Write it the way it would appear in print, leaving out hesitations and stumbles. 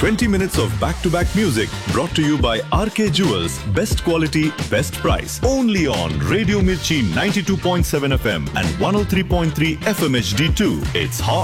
20 minutes of back-to-back music brought to you by RK Jewels. Best quality, best price. Only on Radio Mirchi 92.7 FM and 103.3 FM HD2. It's hot.